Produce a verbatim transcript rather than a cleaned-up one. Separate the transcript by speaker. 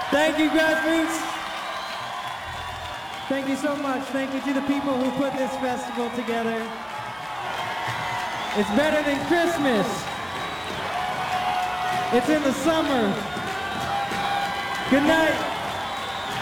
Speaker 1: Thank you, grassroots. Thank you so much. Thank you to the people who put this festival together. It's better than Christmas. It's in the summer. Good night.